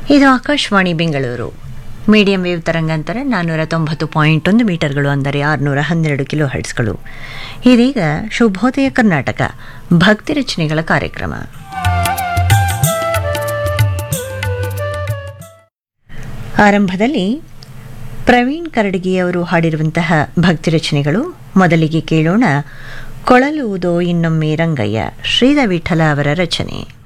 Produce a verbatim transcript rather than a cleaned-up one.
ಇದು Akashvani Bengaluru medium wave ತರಂಗಾಂತರ ನಾನ್ನೂರ ತೊಂಬತ್ತು ಪಾಯಿಂಟ್ ಒಂದು ಮೀಟರ್ಗಳು ಅಂದರೆ ಆರುನೂರ ಹನ್ನೆರಡು ಕಿಲೋ ಹರ್ಟ್ಸ್ಗಳು. ಇದೀಗ ಶುಭೋದಯ ಕರ್ನಾಟಕ ಭಕ್ತಿ ರಚನೆಗಳ ಕಾರ್ಯಕ್ರಮ. ಆರಂಭದಲ್ಲಿ ಪ್ರವೀಣ್ ಕರಡಗಿಯವರು ಹಾಡಿರುವಂತಹ ಭಕ್ತಿ ರಚನೆಗಳು. ಮೊದಲಿಗೆ ಕೇಳೋಣ ಕೊಳಲುವುದೋ ಇನ್ನೊಮ್ಮೆ ರಂಗಯ್ಯ, ಶ್ರೀಧ ವಿಠಲ ಅವರ ರಚನೆ.